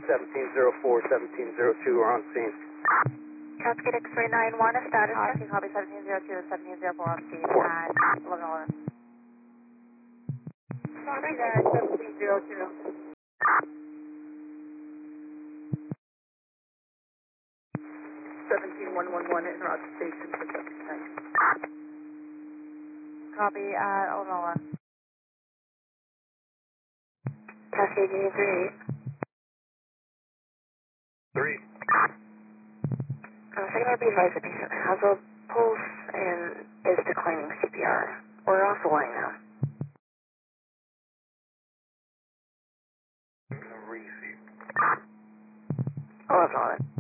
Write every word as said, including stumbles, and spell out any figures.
seventeen oh four, seventeen oh two are on scene. Cascade X-ray nine one, a status Uh, check. copy seventeen oh two and seventeen oh four on scene at eleven eleven. Copy that, seventeen oh two. seventeen one one one en route to station for second tank. Copy at eleven eleven. Cascade Union three eight. Three. Uh, second, be advised the patient has a pulse and is declining C P R. We're off the line now. Receive. eleven eleven.